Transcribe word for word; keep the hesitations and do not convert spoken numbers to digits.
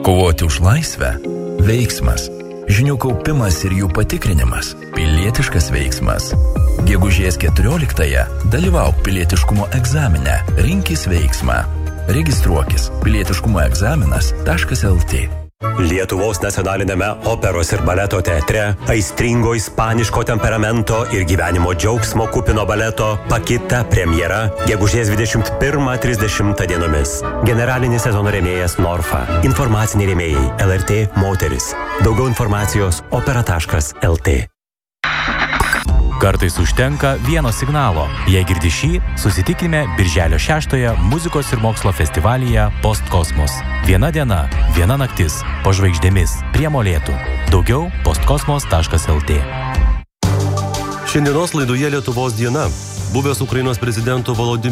Kovoti už laisvę – veiksmas. Žinių kaupimas ir jų patikrinimas – pilietiškas veiksmas. Gegužės keturioliktąją dalyvauk pilietiškumo egzamine, rinkis veiksmą. Registruokis pilietiškumo egzaminas taškas el tė. Lietuvos nacionalinėme operos ir baleto teatre aistringo ispaniško temperamento ir gyvenimo džiaugsmo kupino baleto Pakita premjera gegužės dvidešimt pirmą trisdešimtą dienomis. Generalinis sezono rėmėjas Norfa. Informaciniai rėmėjai L R T Moteris. Daugiau informacijos opera taškas el tė. Kartais užtenka vieno signalo. Jei girdi šį, susitikime birželio šeštąją muzikos ir mokslo festivalyje Postkosmos. Viena diena, viena naktis, po žvaigždėmis, prie molėtų. Daugiau postkosmos taškas el tė. Šiandienos laidoje Lietuvos diena. Buvęs Ukrainos prezidento Volodymyro